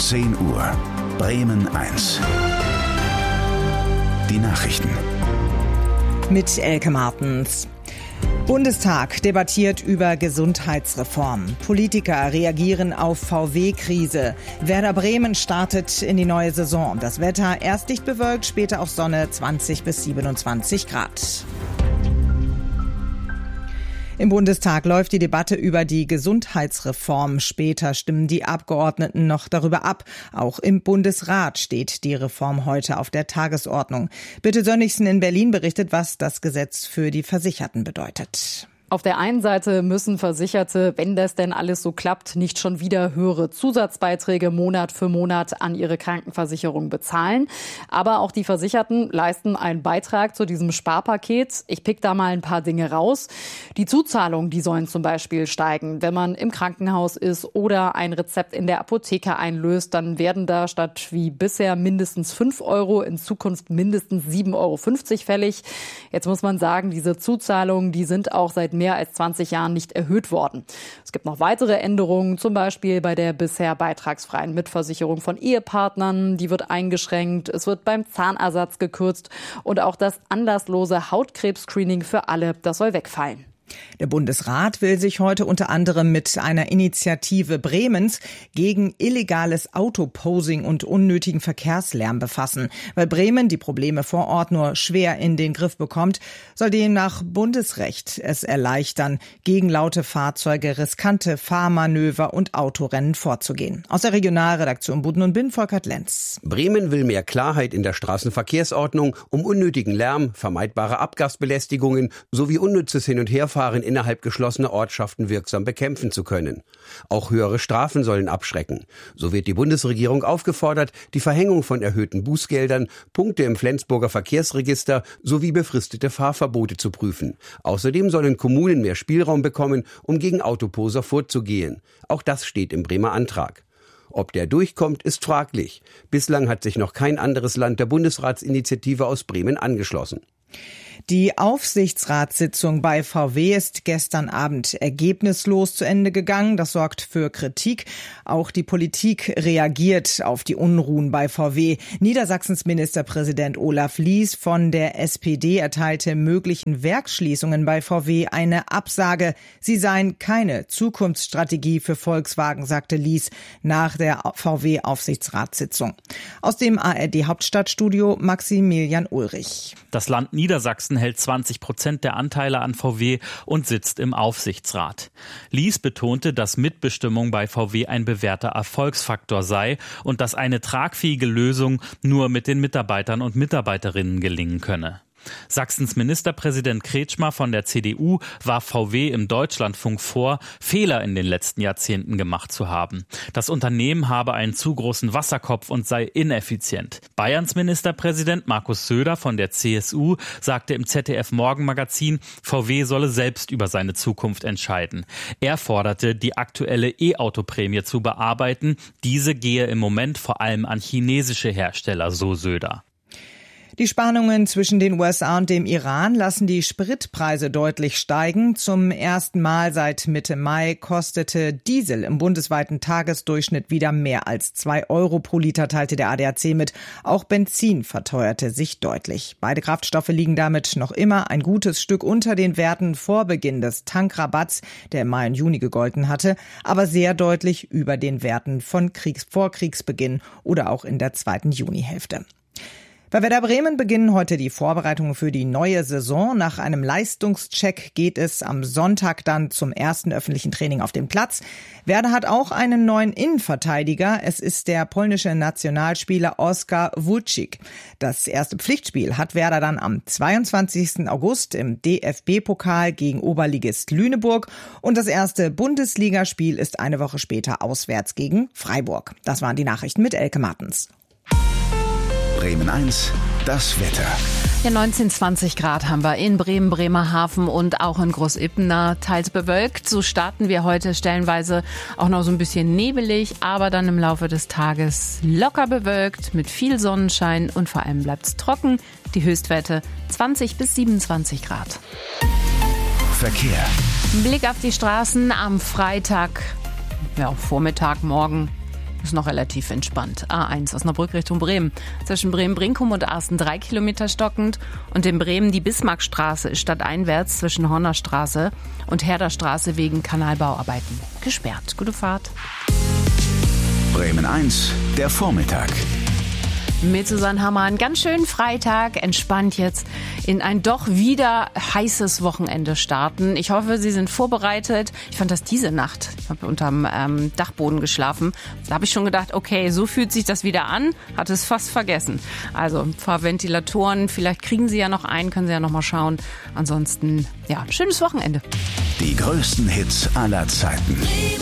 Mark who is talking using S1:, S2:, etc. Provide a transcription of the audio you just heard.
S1: 10 Uhr. Bremen 1. Die Nachrichten.
S2: Mit Elke Martens. Bundestag debattiert über Gesundheitsreform. Politiker reagieren auf VW-Krise. Werder Bremen startet in die neue Saison. Das Wetter erst dicht bewölkt, später auch Sonne, 20 bis 27 Grad. Im Bundestag läuft die Debatte über die Gesundheitsreform. Später stimmen die Abgeordneten noch darüber ab. Auch im Bundesrat steht die Reform heute auf der Tagesordnung. Birte Sönnigsen in Berlin berichtet, was das Gesetz für die Versicherten bedeutet.
S3: Auf der einen Seite müssen Versicherte, wenn das denn alles so klappt, nicht schon wieder höhere Zusatzbeiträge Monat für Monat an ihre Krankenversicherung bezahlen. Aber auch die Versicherten leisten einen Beitrag zu diesem Sparpaket. Ich pick da mal ein paar Dinge raus. Die Zuzahlungen, die sollen zum Beispiel steigen. Wenn man im Krankenhaus ist oder ein Rezept in der Apotheke einlöst, dann werden da statt wie bisher mindestens 5 Euro in Zukunft mindestens 7,50 Euro fällig. Jetzt muss man sagen, diese Zuzahlungen, die sind auch seit mehr als 20 Jahren nicht erhöht worden. Es gibt noch weitere Änderungen, zum Beispiel bei der bisher beitragsfreien Mitversicherung von Ehepartnern. Die wird eingeschränkt, es wird beim Zahnersatz gekürzt und auch das anlasslose Hautkrebs-Screening für alle, das soll wegfallen.
S2: Der Bundesrat will sich heute unter anderem mit einer Initiative Bremens gegen illegales Autoposing und unnötigen Verkehrslärm befassen. Weil Bremen die Probleme vor Ort nur schwer in den Griff bekommt, soll demnach Bundesrecht es erleichtern, gegen laute Fahrzeuge, riskante Fahrmanöver und Autorennen vorzugehen. Aus der Regionalredaktion Budden und Binn, Volkert Lenz.
S4: Bremen will mehr Klarheit in der Straßenverkehrsordnung, um unnötigen Lärm, vermeidbare Abgasbelästigungen sowie unnützes Hin- und Herfahren innerhalb geschlossener Ortschaften wirksam bekämpfen zu können. Auch höhere Strafen sollen abschrecken. So wird die Bundesregierung aufgefordert, die Verhängung von erhöhten Bußgeldern, Punkte im Flensburger Verkehrsregister sowie befristete Fahrverbote zu prüfen. Außerdem sollen Kommunen mehr Spielraum bekommen, um gegen Autoposer vorzugehen. Auch das steht im Bremer Antrag. Ob der durchkommt, ist fraglich. Bislang hat sich noch kein anderes Land der Bundesratsinitiative aus Bremen angeschlossen.
S2: Die Aufsichtsratssitzung bei VW ist gestern Abend ergebnislos zu Ende gegangen. Das sorgt für Kritik. Auch die Politik reagiert auf die Unruhen bei VW. Niedersachsens Ministerpräsident Olaf Lies von der SPD erteilte möglichen Werksschließungen bei VW eine Absage. Sie seien keine Zukunftsstrategie für Volkswagen, sagte Lies nach der VW-Aufsichtsratssitzung. Aus dem ARD-Hauptstadtstudio Maximilian Ulrich.
S5: Das Land Niedersachsen hält 20% der Anteile an VW und sitzt im Aufsichtsrat. Lies betonte, dass Mitbestimmung bei VW ein bewährter Erfolgsfaktor sei und dass eine tragfähige Lösung nur mit den Mitarbeitern und Mitarbeiterinnen gelingen könne. Sachsens Ministerpräsident Kretschmer von der CDU warf VW im Deutschlandfunk vor, Fehler in den letzten Jahrzehnten gemacht zu haben. Das Unternehmen habe einen zu großen Wasserkopf und sei ineffizient. Bayerns Ministerpräsident Markus Söder von der CSU sagte im ZDF-Morgenmagazin, VW solle selbst über seine Zukunft entscheiden. Er forderte, die aktuelle E-Auto-Prämie zu bearbeiten. Diese gehe im Moment vor allem an chinesische Hersteller, so Söder.
S2: Die Spannungen zwischen den USA und dem Iran lassen die Spritpreise deutlich steigen. Zum ersten Mal seit Mitte Mai kostete Diesel im bundesweiten Tagesdurchschnitt wieder mehr als 2 Euro pro Liter, teilte der ADAC mit. Auch Benzin verteuerte sich deutlich. Beide Kraftstoffe liegen damit noch immer ein gutes Stück unter den Werten vor Beginn des Tankrabatts, der im Mai und Juni gegolten hatte, aber sehr deutlich über den Werten von vor Kriegsbeginn oder auch in der zweiten Junihälfte. Bei Werder Bremen beginnen heute die Vorbereitungen für die neue Saison. Nach einem Leistungscheck geht es am Sonntag dann zum ersten öffentlichen Training auf dem Platz. Werder hat auch einen neuen Innenverteidiger. Es ist der polnische Nationalspieler Oskar Wójcik. Das erste Pflichtspiel hat Werder dann am 22. August im DFB-Pokal gegen Oberligist Lüneburg. Und das erste Bundesligaspiel ist eine Woche später auswärts gegen Freiburg. Das waren die Nachrichten mit Elke Martens.
S1: Bremen 1, das Wetter.
S6: Ja, 19-20 Grad haben wir in Bremen, Bremerhaven und auch in Großippener, teils bewölkt. So starten wir heute stellenweise auch noch so ein bisschen nebelig, aber dann im Laufe des Tages locker bewölkt mit viel Sonnenschein und vor allem bleibt es trocken. Die Höchstwerte 20 bis 27 Grad.
S1: Verkehr.
S6: Blick auf die Straßen am Freitag, Vormittag, morgen. ist noch relativ entspannt. A1 Osnabrück Richtung Bremen. Zwischen Bremen-Brinkum und Asten 3 Kilometer stockend. Und in Bremen die Bismarckstraße ist stadteinwärts zwischen Hornerstraße und Herderstraße wegen Kanalbauarbeiten gesperrt. Gute Fahrt.
S1: Bremen 1, der Vormittag.
S6: Mit Susanne Hammer, einen ganz schönen Freitag, entspannt jetzt in ein doch wieder heißes Wochenende starten. Ich hoffe, Sie sind vorbereitet. Ich fand das diese Nacht, ich habe unterm Dachboden geschlafen. Da habe ich schon gedacht, okay, so fühlt sich das wieder an. Hatte es fast vergessen. Also ein paar Ventilatoren, vielleicht kriegen Sie ja noch einen, können Sie ja noch mal schauen. Ansonsten, ja, schönes Wochenende.
S1: Die größten Hits aller Zeiten.